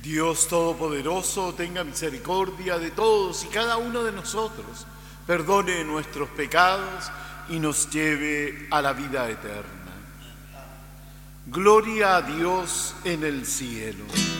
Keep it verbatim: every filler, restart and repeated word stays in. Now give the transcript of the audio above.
Dios Todopoderoso, tenga misericordia de todos y cada uno de nosotros, perdone nuestros pecados y nos lleve a la vida eterna. Gloria a Dios en el cielo.